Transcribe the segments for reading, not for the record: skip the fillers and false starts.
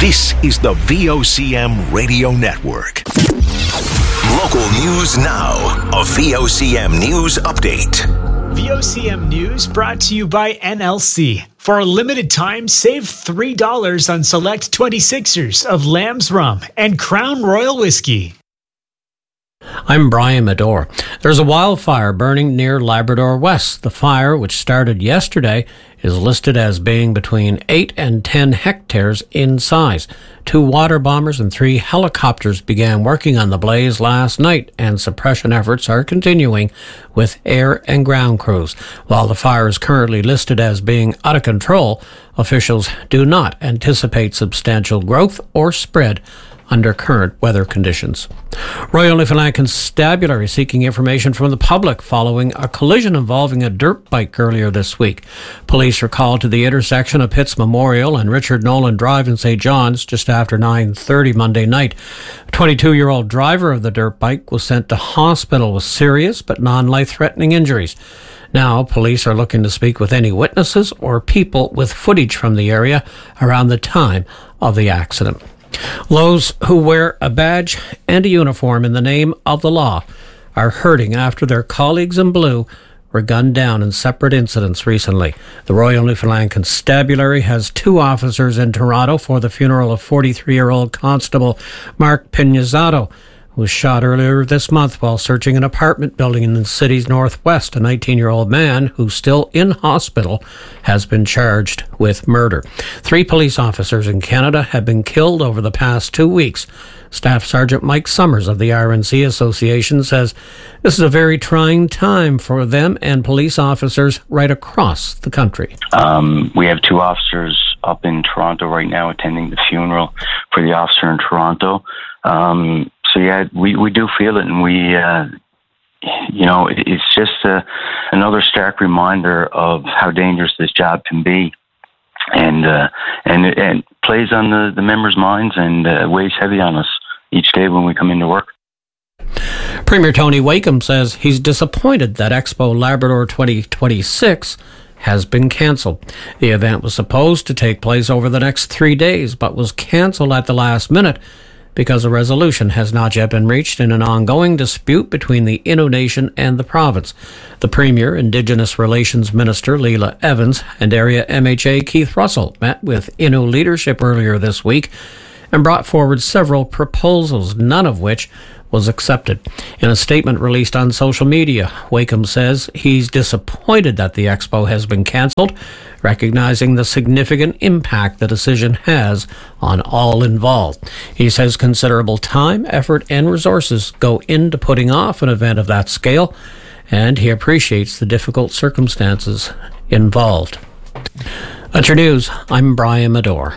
This is the VOCM Radio Network. Local news now. A VOCM News Update. VOCM News brought to you by NLC. For a limited time, save $3 on select 26ers of Lamb's Rum and Crown Royal Whiskey. I'm Brian Medore. There's a wildfire burning near Labrador West. The fire, which started yesterday, is listed as being between 8 and 10 hectares in size. 2 water bombers and 3 helicopters began working on the blaze last night, and suppression efforts are continuing with air and ground crews. While the fire is currently listed as being out of control, officials do not anticipate substantial growth or spread under current weather conditions. Royal Newfoundland Constabulary seeking information from the public following a collision involving a dirt bike earlier this week. Police were called to the intersection of Pitts Memorial and Richard Nolan Drive in St. John's just after 9:30 Monday night. A 22-year-old driver of the dirt bike was sent to hospital with serious but non-life-threatening injuries. Now, police are looking to speak with any witnesses or people with footage from the area around the time of the accident. Those who wear a badge and a uniform in the name of the law are hurting after their colleagues in blue were gunned down in separate incidents recently. The Royal Newfoundland Constabulary has 2 officers in Toronto for the funeral of 43-year-old Constable Mark Pinizzato, who was shot earlier this month while searching an apartment building in the city's northwest. A 19-year-old man who's still in hospital has been charged with murder. 3 police officers in Canada have been killed over the past 2 weeks. Staff Sergeant Mike Summers of the RNC Association says this is a very trying time for them and police officers right across the country. We have 2 officers up in Toronto right now attending the funeral for the officer in Toronto. So yeah, we do feel it, and it's just another stark reminder of how dangerous this job can be, and it plays on the members' minds and weighs heavy on us each day when we come into work. Premier Tony Wakeham says he's disappointed that Expo Labrador 2026 has been cancelled. The event was supposed to take place over the next 3 days, but was cancelled at the last minute because a resolution has not yet been reached in an ongoing dispute between the Innu Nation and the province. The Premier, Indigenous Relations Minister Leela Evans, and Area MHA Keith Russell met with Innu leadership earlier this week and brought forward several proposals, none of which was accepted. In a statement released on social media, Wakeham says he's disappointed that the expo has been cancelled, recognizing the significant impact the decision has on all involved. He says considerable time, effort, and resources go into putting off an event of that scale, and he appreciates the difficult circumstances involved. That's your news. I'm Brian Medore.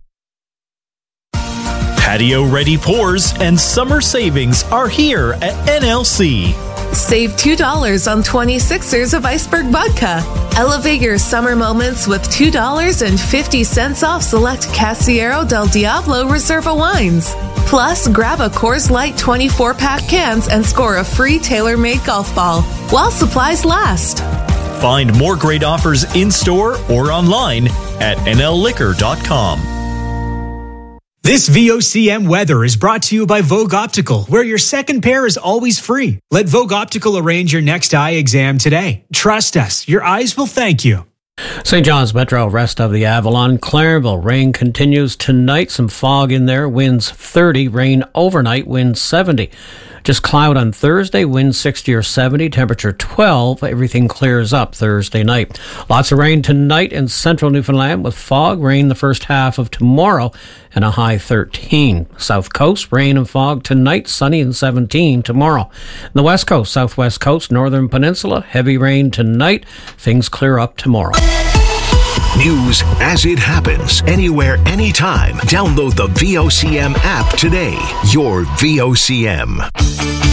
Patio-ready pours and summer savings are here at NLC. Save $2 on 26ers of Iceberg Vodka. Elevate your summer moments with $2.50 off select Casillero del Diablo Reserva wines. Plus, grab a Coors Light 24-pack cans and score a free tailor-made golf ball while supplies last. Find more great offers in-store or online at nlliquor.com. This VOCM weather is brought to you by Vogue Optical, where your second pair is always free. Let Vogue Optical arrange your next eye exam today. Trust us, your eyes will thank you. St. John's Metro, rest of the Avalon, Clarenville. Rain continues tonight. Some fog in there. Winds 30. Rain overnight. Winds 70. Just cloud on Thursday. Winds 60 or 70. Temperature 12. Everything clears up Thursday night. Lots of rain tonight in central Newfoundland with fog. Rain the first half of tomorrow and a high 13. South Coast, rain and fog tonight. Sunny and 17 tomorrow. The West Coast, Southwest Coast, Northern Peninsula, heavy rain tonight. Things clear up tomorrow. News as it happens, anywhere, anytime. Download the VOCM app today. Your VOCM.